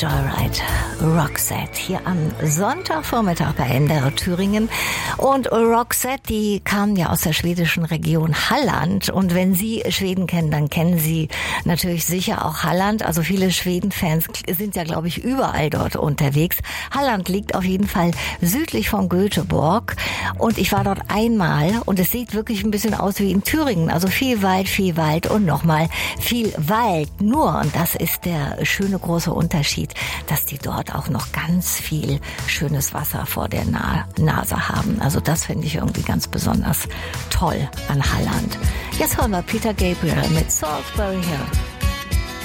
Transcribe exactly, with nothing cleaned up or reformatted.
Joyride, Roxette hier am Sonntagvormittag bei N D R Thüringen. Und Roxette, die kam ja aus der schwedischen Region Halland. Und wenn Sie Schweden kennen, dann kennen Sie natürlich sicher auch Halland. Also viele Schweden-Fans sind ja, glaube ich, überall dort unterwegs. Halland liegt auf jeden Fall südlich von Göteborg. Und ich war dort einmal und es sieht wirklich ein bisschen aus wie in Thüringen. Also viel Wald, viel Wald und nochmal viel Wald. Nur, und das ist der schöne große Unterschied, dass die dort auch noch ganz viel schönes Wasser vor der Na- Nase haben. Also das finde ich irgendwie ganz besonders toll an Halland. Jetzt hören wir Peter Gabriel mit Salisbury Hill.